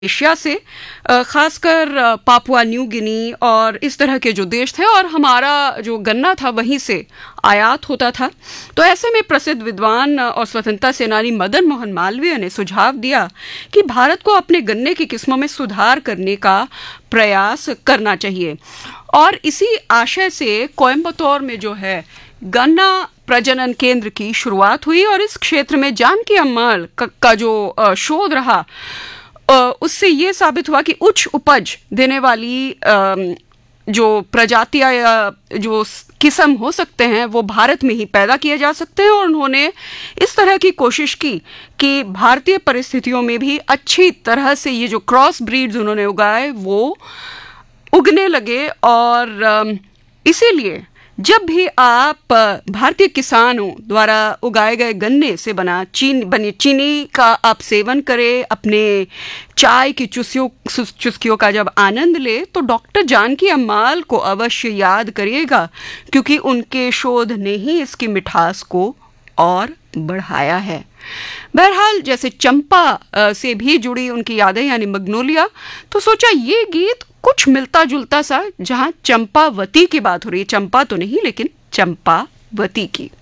Asia से, खासकर Papua New Guinea और इस तरह के जो देश थे, और हमारा जो गन्ना था वहीं से आयात होता था। तो ऐसे में प्रसिद्ध विद्वान और स्वतंत्रता सेनानी मदन मोहन मालवीय ने सुझाव दिया कि भारत को अपने गन्ने की किस्मों में सुधार करने का प्रयास करना चाहिए, और इसी आशय से कोयम्बतौर में जो है गन्ना प्रजनन केंद्र की शुरुआत हुई। और इस क्षेत्र में जानकी अम्माल का जो शोध रहा, उससे ये साबित हुआ कि उच्च उपज देने वाली जो प्रजातियां या जो किस्म हो सकते हैं वो भारत में ही पैदा किए जा सकते हैं। और उन्होंने इस तरह की कोशिश की कि भारतीय परिस्थितियों में भी अच्छी तरह से ये जो क्रॉस ब्रीड्स उन्होंने उगाए वो उगने लगे। और इसीलिए जब भी आप भारतीय किसानों द्वारा उगाए गए गन्ने से बनी चीनी का आप सेवन करें, अपने चाय की चुस्कियों का जब आनंद ले, तो डॉक्टर जानकी अम्माल को अवश्य याद करिएगा, क्योंकि उनके शोध ने ही इसकी मिठास को और बढ़ाया है। बहरहाल, जैसे चंपा से भी जुड़ी उनकी यादें यानी मैग्नोलिया, तो सोचा ये गीत कुछ मिलता जुलता सा, जहां चंपावती की बात हो रही है, चंपा तो नहीं लेकिन चंपावती की।